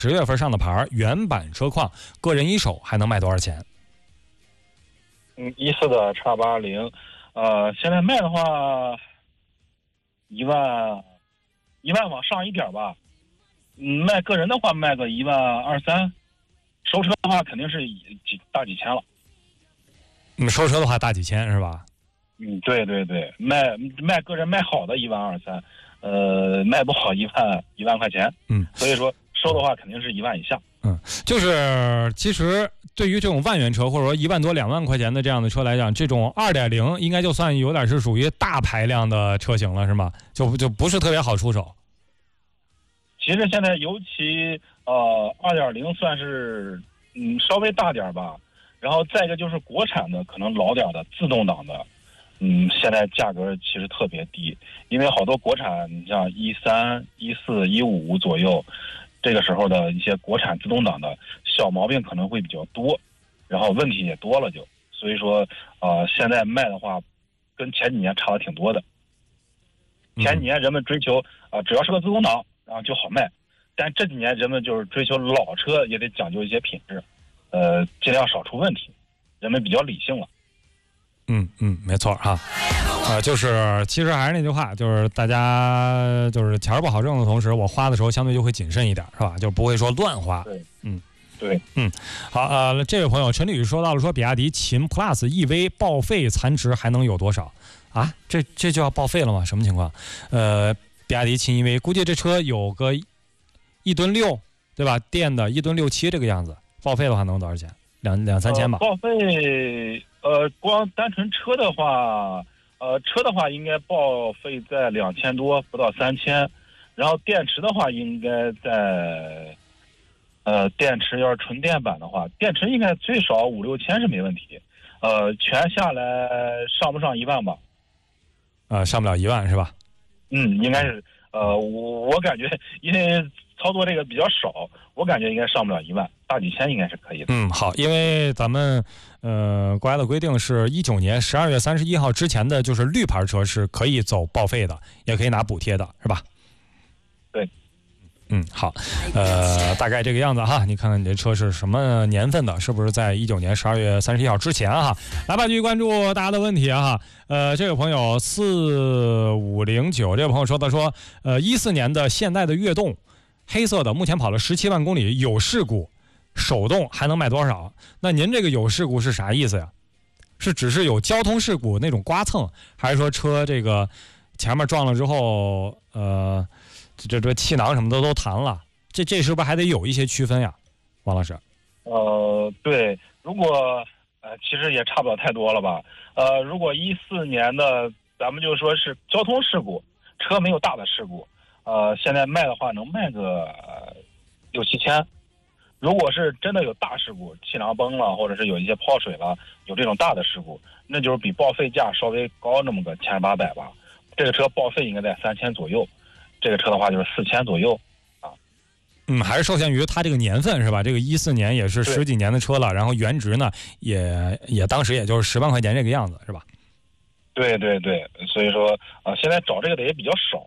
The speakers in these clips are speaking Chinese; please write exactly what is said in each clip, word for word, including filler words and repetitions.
十月份上的牌原版车况，个人一手还能卖多少钱？ 嗯，一四的叉八零，呃，现在卖的话，一万，一万往上一点吧。嗯，卖个人的话，卖个一万二三，收车的话肯定是几大几千了。 嗯，收车的话大几千是吧？ 嗯，对对对，卖卖个人卖好的一万二三，呃，卖不好一万一万块钱。 嗯， 所以说收的话肯定是一万以下。 嗯，就是其实对于这种万元车或者说一万多两万块钱的这样的车来讲，这种二点零应该就算有点是属于大排量的车型了，是吗？就就不是特别好出手。 其实现在尤其呃二点零算是嗯稍微大点吧，然后再一个就是国产的可能老点的自动挡的，嗯现在价格其实特别低，因为好多国产你像一三、一四、一五左右。这个时候的一些国产自动挡的小毛病可能会比较多，然后问题也多了就，所以说呃现在卖的话跟前几年差的挺多的。前几年人们追求啊、呃、只要是个自动挡然后就好卖，但这几年人们就是追求老车也得讲究一些品质，呃尽量少出问题，人们比较理性了。 嗯嗯，没错哈，呃，就是其实还是那句话，就是大家就是钱儿不好挣的同时，我花的时候相对就会谨慎一点，是吧？就不会说乱花。 对， 嗯， 对， 嗯，好，呃，这位朋友陈律师说到了，说比亚迪秦 Plus E V 报废残值还能有多少啊？这这就要报废了吗？什么情况？呃，比亚迪秦 E V 估计这车有个一吨六，对吧？电的一吨六七这个样子，报废的话能多少钱？两两三千吧。 呃、报废。呃，光单纯车的话，呃，车的话应该报废在两千多，不到三千，然后电池的话应该在，呃，电池要是纯电版的话，电池应该最少五六千是没问题，呃，全下来上不上一万吧？ 呃，上不了一万是吧？ 嗯，应该是，呃，我我感觉因为操作这个比较少，我感觉应该上不了一万，大几千应该是可以的。 嗯，好，因为咱们呃国家的规定是一九年十二月三十一号之前的，就是绿牌车是可以走报废的，也可以拿补贴的，是吧？ 对。 嗯，好，呃，大概这个样子哈，你看看你这车是什么年份的，是不是在一九年十二月三十一号之前哈？来吧，继续关注大家的问题哈。呃，这位朋友四五零九，这位朋友说的说，呃，一四年的现代的悦动，黑色的，目前跑了十七万公里，有事故，手动还能卖多少？那您这个有事故是啥意思呀？是只是有交通事故那种刮蹭，还是说车这个前面撞了之后，呃？这这气囊什么的都弹了，这这是不是还得有一些区分呀，王老师？ 呃，对，如果呃，其实也差不了太多了吧？呃，如果一四年的，咱们就说是交通事故，车没有大的事故，呃，现在卖的话能卖个六七千。如果是真的有大事故，气囊崩了，或者是有一些泡水了，有这种大的事故，那就是比报废价稍微高那么个千八百吧。这个车报废应该在三千左右。这个车的话就是四千左右，啊， 嗯，还是受限于它这个年份是吧？这个一四年也是十几年的车了，然后原值呢也也当时也就是十万块钱这个样子是吧？ 对对对，所以说啊、呃，现在找这个的也比较少。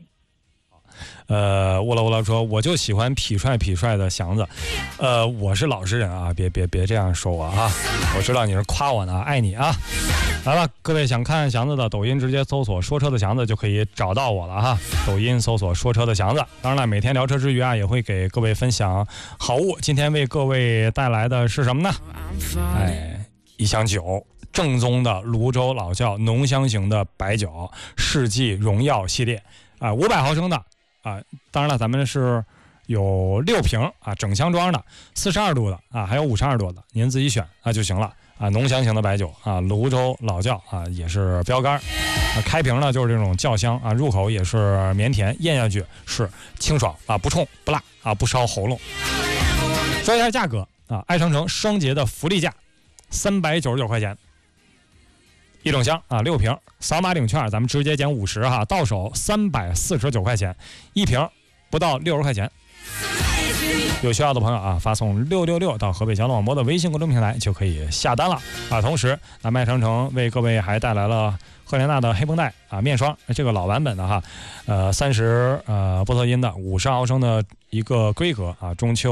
呃，乌拉乌拉说，我就喜欢痞帅痞帅的祥子，呃，我是老实人啊，别别别这样说我啊，我知道你是夸我呢，爱你啊。来吧，各位想看祥子的抖音，直接搜索说车的祥子就可以找到我了哈。抖音搜索说车的祥子。当然了，每天聊车之余啊，也会给各位分享好物。今天为各位带来的是什么呢？哎，一箱酒，正宗的泸州老窖浓香型的白酒，世纪荣耀系列啊，五百毫升的啊。当然了，咱们是有六瓶啊，整箱装的，四十二度的啊，还有五十二度的，您自己选啊就行了。啊，浓香型的白酒啊，泸州老窖啊，也是标杆啊。开瓶呢就是这种窖香啊，入口也是绵甜，咽下去是清爽啊，不冲不辣啊，不烧喉咙。说一下价格啊，爱长城双节的福利价，三百九十九块钱一整箱啊，六瓶，扫码领券咱们直接减五十哈，到手三百四十九块钱一瓶，不到六十块钱。 有需要的朋友啊，发送六六六到河北交通广播的微信公众平台就可以下单了啊。同时，南麦商城为各位还带来了赫莲娜的黑绷带啊面霜，这个老版本的哈，呃三十呃波特因的五十毫升的一个规格啊，中秋